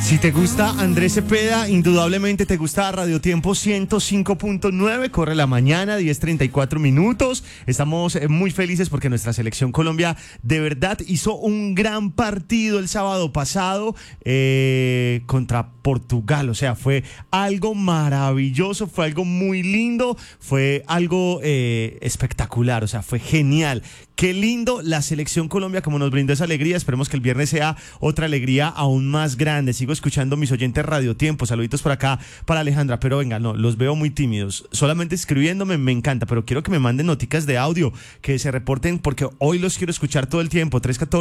Si te gusta Andrés Cepeda, indudablemente te gusta Radio Tiempo 105.9, corre la mañana, 10:34 minutos. Estamos muy felices porque nuestra selección Colombia de verdad hizo un gran partido el sábado pasado contra Portugal. O sea, fue algo maravilloso, fue algo muy lindo, fue algo espectacular, o sea, fue genial. Qué lindo la selección Colombia como nos brindó esa alegría. Esperemos que el viernes sea otra alegría aún más grande. Sigo escuchando mis oyentes Radio Tiempo. Saluditos por acá para Alejandra, pero venga, no, los veo muy tímidos. Solamente escribiéndome me encanta, pero quiero que me manden noticas de audio, que se reporten porque hoy los quiero escuchar todo el tiempo.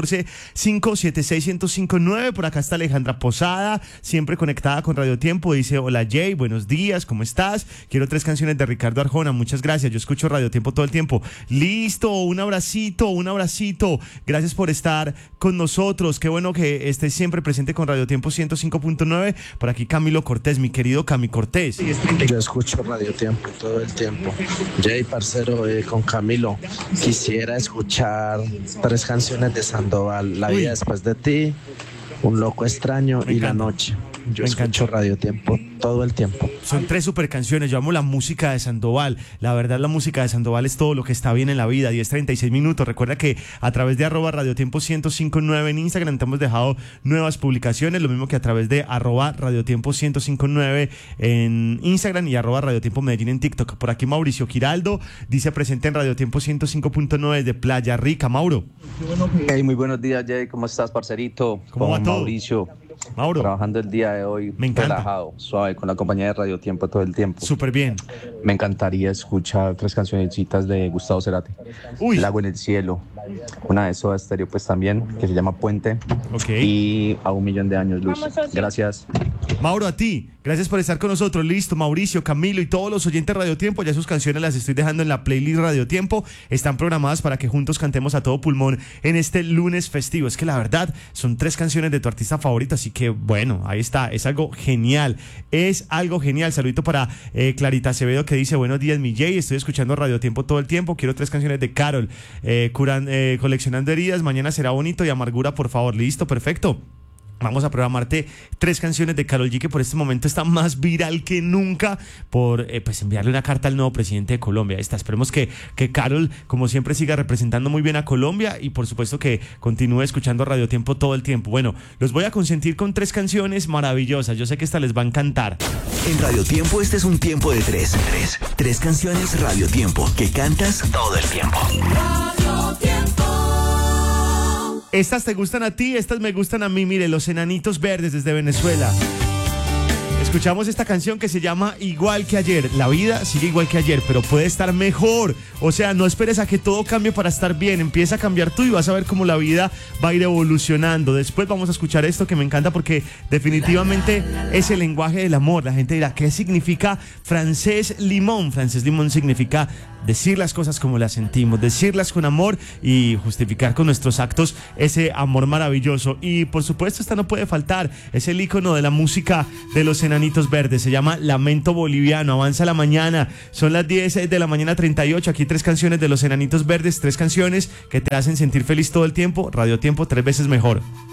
314-576-1059. Por acá está Alejandra Posada, siempre conectada con Radio Tiempo. Dice, hola Jay, buenos días, ¿cómo estás? Quiero 3 canciones de Ricardo Arjona. Muchas gracias, yo escucho Radio Tiempo todo el tiempo. Listo, un abracito. Gracias por estar con nosotros. Qué bueno que estés siempre presente con Radio Tiempo 105.9. Por aquí Camilo Cortés, mi querido Cami Cortés. Yo escucho Radio Tiempo todo el tiempo. Jay, parcero, con Camilo, quisiera escuchar 3 canciones de Sandoval: La vida después de ti, Un loco extraño y La noche. Yo escucho Radio Tiempo todo el tiempo. Son 3 super canciones. Yo amo la música de Sandoval. La verdad, la música de Sandoval es todo lo que está bien en la vida. 10:36 minutos. Recuerda que a través de @radiotiempo 1059 en Instagram te hemos dejado nuevas publicaciones. Lo mismo que a través de @radiotiempo 1059 en Instagram y @radiotiempo Medellín en TikTok. Por aquí Mauricio Giraldo dice presente en Radio Tiempo 105.9 de Playa Rica. Mauro. Hey, muy buenos días, Jay. ¿Cómo estás, parcerito? ¿Cómo va todo? Mauricio. Mauro. Trabajando el día de hoy, me encanta. Relajado, suave, con la compañía de Radio Tiempo todo el tiempo. Súper bien. Me encantaría escuchar 3 cancionecitas de Gustavo Cerati. Uy. El agua en el cielo, una de Soda Stereo pues también, que se llama Puente. Okay. Y A un millón de años luz. Gracias. Mauro, a ti, gracias por estar con nosotros. Listo, Mauricio, Camilo y todos los oyentes Radio Tiempo, ya sus canciones las estoy dejando en la playlist Radio Tiempo. Están programadas para que juntos cantemos a todo pulmón en este lunes festivo. Es que la verdad, son 3 canciones de tu artista favorito, así que bueno, ahí está, es algo genial. Es algo genial. Saludito para Clarita Acevedo, que dice, buenos días, mi Jay, estoy escuchando Radio Tiempo todo el tiempo. Quiero 3 canciones de Karol, coleccionando heridas, mañana será bonito y amargura, por favor. Listo, perfecto. Vamos a programarte 3 canciones de Karol G, que por este momento está más viral que nunca, por pues enviarle una carta al nuevo presidente de Colombia. Esperemos que Karol, como siempre, siga representando muy bien a Colombia y por supuesto que continúe escuchando Radio Tiempo todo el tiempo. Bueno, los voy a consentir con 3 canciones maravillosas. Yo sé que esta les va a encantar. En Radio Tiempo este es un tiempo de 3. 3 canciones Radio Tiempo que cantas todo el tiempo. Radio Tiempo. Estas te gustan a ti, estas me gustan a mí. Mire, Los Enanitos Verdes desde Venezuela. Escuchamos esta canción que se llama Igual que ayer. La vida sigue igual que ayer, pero puede estar mejor. O sea, no esperes a que todo cambie para estar bien. Empieza a cambiar tú y vas a ver cómo la vida va a ir evolucionando. Después vamos a escuchar esto que me encanta porque definitivamente es el lenguaje del amor. La gente dirá, ¿qué significa francés limón? Francés limón significa decir las cosas como las sentimos, decirlas con amor y justificar con nuestros actos ese amor maravilloso. Y por supuesto esta no puede faltar, es el ícono de la música de Los Enanitos Verdes, se llama Lamento Boliviano. Avanza la mañana, son las 10 de la mañana 38, aquí 3 canciones de Los Enanitos Verdes, 3 canciones que te hacen sentir feliz todo el tiempo. Radio Tiempo 3 veces mejor.